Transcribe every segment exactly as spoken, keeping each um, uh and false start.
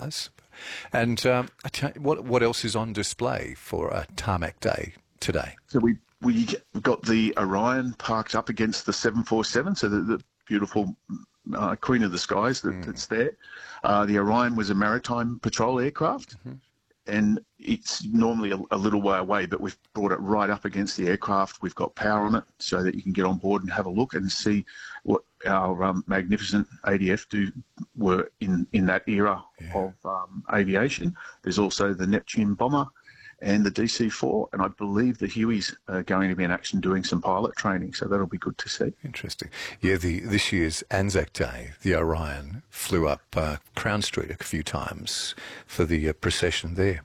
does. And um, I tell you, what what else is on display for a tarmac day today? So we we got the Orion parked up against the seven forty-seven, so the, the beautiful uh, Queen of the Skies that, mm. that's there. Uh, the Orion was a maritime patrol aircraft, mm-hmm. and it's normally a, a little way away, but we've brought it right up against the aircraft. We've got power on it so that you can get on board and have a look and see what our um, magnificent A D F do were in, in that era yeah. of um, aviation. There's also the Neptune bomber and the D C four, and I believe the Hueys are going to be in action doing some pilot training, so that'll be good to see. Interesting. Yeah, the this year's Anzac Day, the Orion flew up uh, Crown Street a few times for the uh, procession there.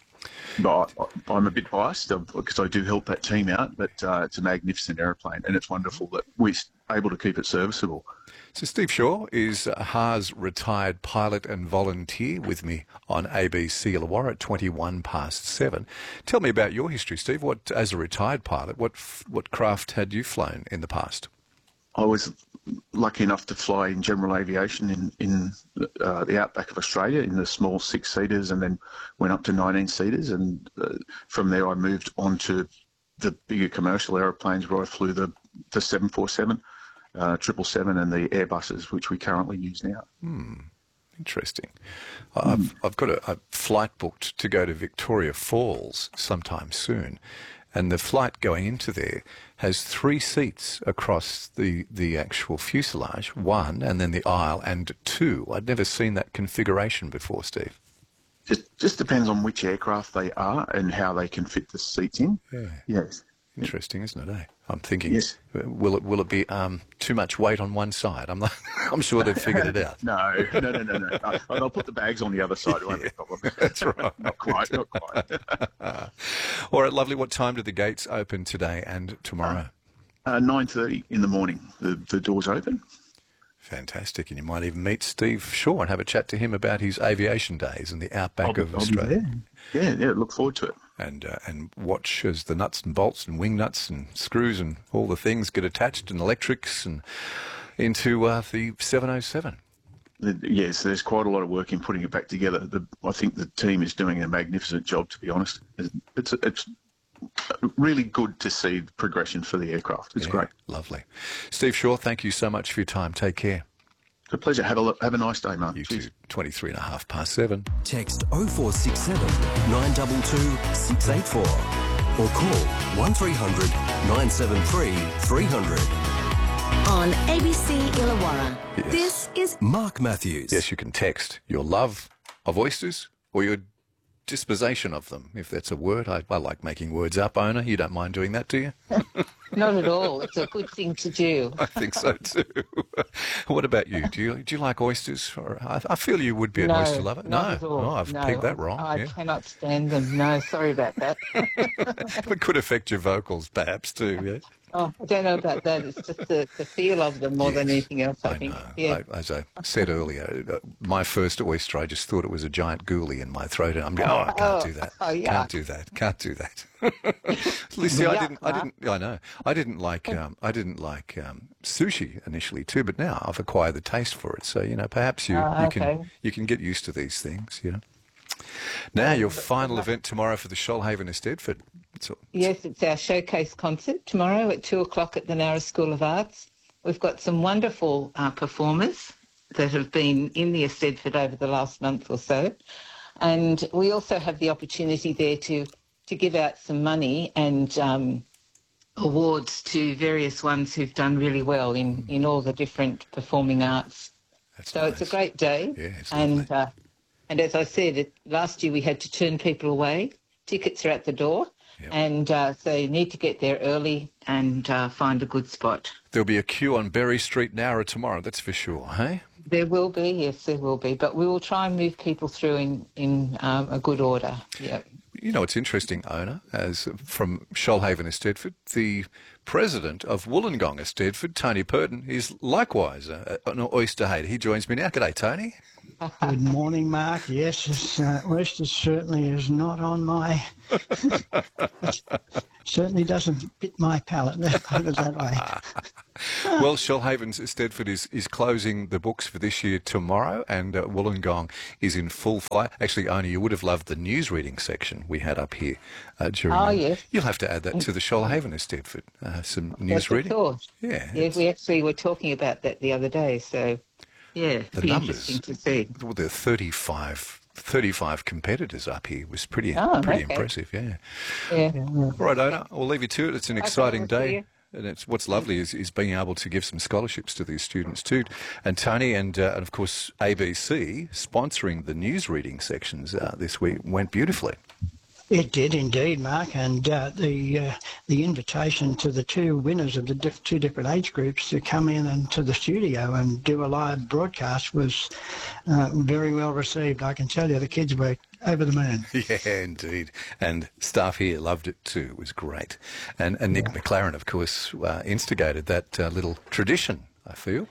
But I, I'm a bit biased because I do help that team out, but uh, it's a magnificent aeroplane, and it's wonderful that we're able to keep it serviceable. So Steve Shaw is H A R's retired pilot and volunteer with me on A B C Illawarra at twenty-one past seven. Tell me about your history, Steve. What, as a retired pilot, what what craft had you flown in the past? I was lucky enough to fly in general aviation in, in uh, the outback of Australia in the small six-seaters, and then went up to nineteen-seaters. And uh, from there I moved on to the bigger commercial aeroplanes where I flew the, the seven forty-seven. Uh, triple seven and the Airbuses, which we currently use now. Hmm. Interesting. I've mm. I've got a, a flight booked to go to Victoria Falls sometime soon, and the flight going into there has three seats across the the actual fuselage, one, and then the aisle, and two. I'd never seen that configuration before, Steve. Just just depends on which aircraft they are and how they can fit the seats in. Yeah. Yes. Interesting, isn't it? Eh? I'm thinking, yes. will it will it be um, too much weight on one side? I'm not, I'm sure they've figured it out. no, no, no, no, no. Uh, they'll put the bags on the other side. It won't yeah, be a problem. That's right. not quite, not quite. All right, lovely. What time do the gates open today and tomorrow? Uh, uh, nine thirty in the morning. The the doors open. Fantastic, and you might even meet Steve Shaw and have a chat to him about his aviation days in the outback I'll, of I'll Australia. Yeah, yeah, look forward to it. And uh, and watch as the nuts and bolts and wing nuts and screws and all the things get attached and electrics and into uh, the seven oh seven. Yes, there's quite a lot of work in putting it back together. The, I think the team is doing a magnificent job, to be honest. It's it's really good to see the progression for the aircraft. It's yeah, great. Lovely. Steve Shaw, thank you so much for your time. Take care. It's a pleasure. Have a, have a nice day, Mark. You Cheers. too. twenty-three and a half past seven. Text oh four six seven, nine two two, six eight four or call one three hundred, nine seven three, three hundred. On A B C Illawarra, yes. This is Mark Matthews. Yes, you can text your love of oysters or your disposition of them, if that's a word. I, I like making words up, Owner. You don't mind doing that, do you? Not at all. It's a good thing to do. I think so too. What about you? Do you do you like oysters? Or I, I feel you would be an no, oyster lover. Not no, at all. oh, I've no, pegged that wrong. I yeah. cannot stand them. No, sorry about that. It could affect your vocals, perhaps too. Yes. Oh, I don't know about that. It's just the, the feel of them more yes, than anything else, I, I think. Know. Yeah. I, as I said earlier, uh, my first oyster, I just thought it was a giant ghoulie in my throat. And I'm going, oh, I can't oh, do that. Oh, yeah. Can't do that. Can't do that. Lucy, I didn't. I didn't. I know. I didn't like. Um, I didn't like um, sushi initially too, but now I've acquired the taste for it. So you know, perhaps you, Oh, you okay. can you can get used to these things. You know. Now your final event tomorrow for the Shoalhaven Eisteddfod. So, Yes, it's our showcase concert tomorrow at two o'clock at the Narra School of Arts. We've got some wonderful uh, performers that have been in the Eisteddfod over the last month or so. And we also have the opportunity there to, to give out some money and um, awards to various ones who've done really well in, in all the different performing arts. That's So nice. it's a great day. Yeah, it's and lovely. uh, and as I said, it, last year we had to turn people away. Tickets are at the door. Yep. And uh, so you need to get there early and uh, find a good spot. There'll be a queue on Berry Street Nowra tomorrow, that's for sure, hey? There will be, yes, there will be. But we will try and move people through in, in um, a good order. Yeah. You know, it's interesting, Owner, as from Shoalhaven Eisteddfod, the president of Wollongong Eisteddfod, Tony Purton, is likewise a, an oyster hater. He joins me now. G'day, Tony. Good morning, Mark. Yes, it's, uh, West is certainly is not on my. Certainly doesn't fit my palate. Let's put it that way. Well, Shoalhaven Stedford is, is closing the books for this year tomorrow, and uh, Wollongong is in full flight. Actually, Oni, you would have loved the news reading section we had up here uh, during. Oh, the, yes. You'll have to add that to the Shoalhaven Stedford. Uh, some news Yes, of reading. course. Yeah. Yeah, it's- we actually were talking about that the other day, so yeah, it'd The be numbers. interesting to see. Well, there are thirty-five, thirty-five competitors up here. It was pretty Oh, pretty okay. impressive, yeah. Yeah. All right, Ona, we'll leave you to it. It's an exciting we'll see day. you. And it's what's lovely is, is being able to give some scholarships to these students too. And Tony and, uh, and of course A B C sponsoring the news reading sections uh, this week went beautifully. It did indeed, Mark, and uh, the uh, the invitation to the two winners of the diff- two different age groups to come in and to the studio and do a live broadcast was uh, very well received. I can tell you, the kids were over the moon. Yeah, indeed. And staff here loved it too. It was great. And, and Nick McLaren, of course, uh, instigated that uh, little tradition, I feel.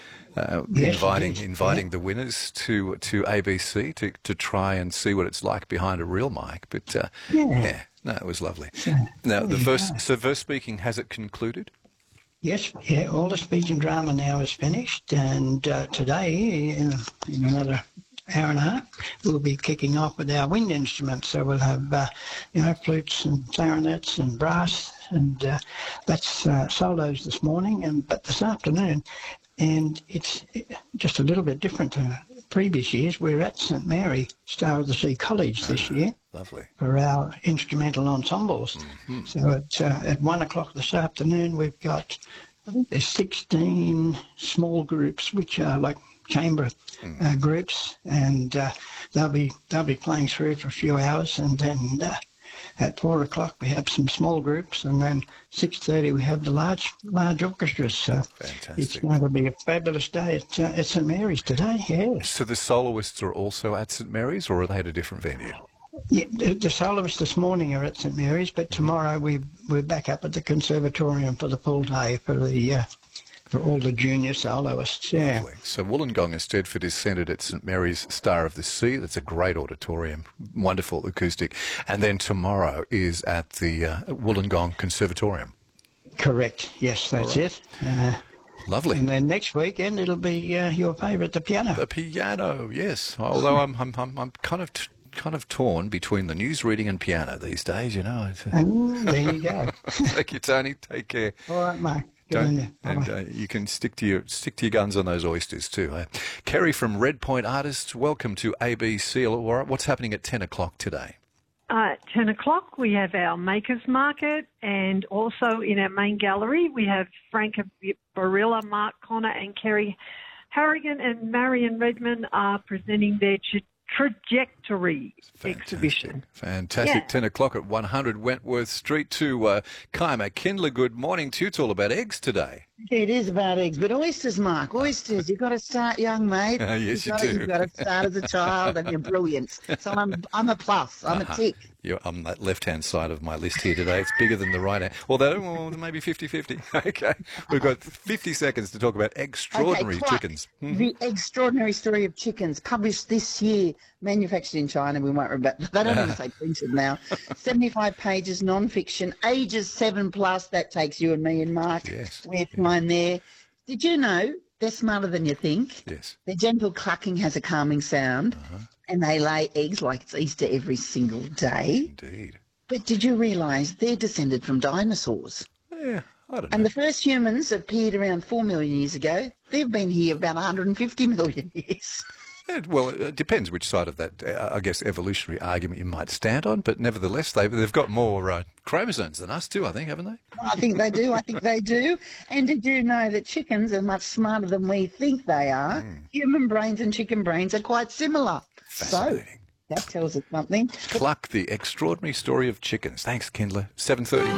Uh, Yes, inviting indeed. inviting the winners to to A B C to, to try and see what it's like behind a real mic. But uh, Yeah. yeah, no, it was lovely. Now, the verse, so verse speaking, has it concluded? Yes, yeah, all the speech and drama now is finished, and uh, today, in, in another hour and a half, we'll be kicking off with our wind instruments. So we'll have, uh, you know, flutes and clarinets and brass, and uh, that's uh, solos this morning, and but this afternoon, and it's just a little bit different to previous years. We're at St Mary Star of the Sea College this year Lovely. for our instrumental ensembles. Mm-hmm. So at, uh, at one o'clock this afternoon, we've got, I think there's sixteen small groups, which are like chamber uh, groups, and uh, they'll be they'll be playing through for a few hours, and then uh, at four o'clock we have some small groups, and then six thirty we have the large large orchestras. So it's Fantastic. going to be a fabulous day at, uh, at St Mary's today. Yes. So the soloists are also at St Mary's, or are they at a different venue? Yeah, the, the soloists this morning are at St Mary's, but tomorrow we we're back up at the conservatorium for the full day for the uh, for all the junior soloists. Yeah, Lovely. So Wollongong and Stedford is centred at St Mary's Star of the Sea. That's a great auditorium, wonderful acoustic. And then tomorrow is at the uh, Wollongong Conservatorium. correct. Yes, that's it. Uh, Lovely. and then next weekend it'll be uh, your favourite, the piano. The piano, yes. Although I'm I'm I'm, I'm kind of. T- kind of torn between the news reading and piano these days, you know. It's, uh, And there you go. Thank you, Tony. Take care. All right, mate. Good on Don't, you. and Bye-bye. uh, you can stick to your stick to your guns on those oysters too. Eh? Kerry from Red Point Artists, welcome to A B C. What's happening at ten o'clock today? Uh, at ten o'clock, we have our Makers Market, and also in our main gallery, we have Frank Barilla, Mark Connor, and Kerry Harrigan and Marion Redmond are presenting their tra- trajectory exhibition. Fantastic. Yeah. ten o'clock at one hundred Wentworth Street to uh, Kaima Kindler. Good morning to you. It's all about eggs today. It is about eggs, but oysters, Mark, oysters. You've got to start young, mate. Uh, yes, you've you got do. To, you've got to start as a child, and you're brilliant. So I'm, I'm a plus. I'm Uh-huh. a tick. You're on that left-hand side of my list here today. It's bigger than the right hand. Although, well, maybe fifty-fifty. Okay. We've got fifty seconds to talk about extraordinary Okay, Clark, chickens. The extraordinary story of chickens, published this year, manufactured in China. We won't remember. They don't even say printed now. seventy-five pages, non-fiction, ages seven plus. That takes you and me and Mark. Yes. We're fine there. Did you know they're smarter than you think? Yes. Their gentle clucking has a calming sound, and they lay eggs like it's Easter every single day. Indeed. But did you realise they're descended from dinosaurs? Yeah, I don't know. And the first humans appeared around four million years ago. They've been here about one hundred fifty million years. Yeah, well, it depends which side of that, uh, I guess, evolutionary argument you might stand on. But nevertheless, they've, they've got more uh, chromosomes than us too, I think, haven't they? I think they do. I think they do. And did you know that chickens are much smarter than we think they are? Human brains and chicken brains are quite similar. So Fascinating. that tells us something. Cluck, the extraordinary story of chickens. Thanks, Kindler. seven thirty.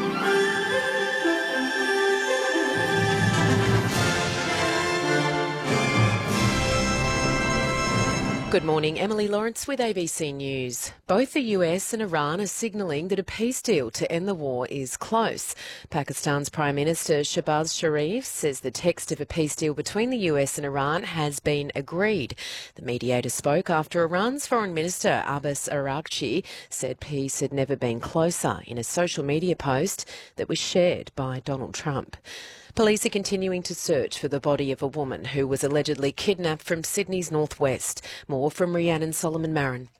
Good morning, Emily Lawrence with A B C News. Both the U S and Iran are signalling that a peace deal to end the war is close. Pakistan's Prime Minister Shehbaz Sharif says the text of a peace deal between the U S and Iran has been agreed. The mediator spoke after Iran's Foreign Minister Abbas Araghchi said peace had never been closer in a social media post that was shared by Donald Trump. Police are continuing to search for the body of a woman who was allegedly kidnapped from Sydney's northwest. More from Rhiannon Solomon Marin.